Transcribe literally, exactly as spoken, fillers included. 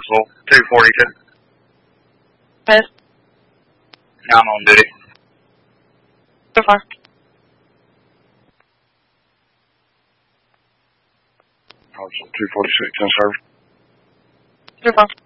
Huntsville, two forty-two. Yes. I'm on duty. So far. Huntsville, two forty-six, in service. So far.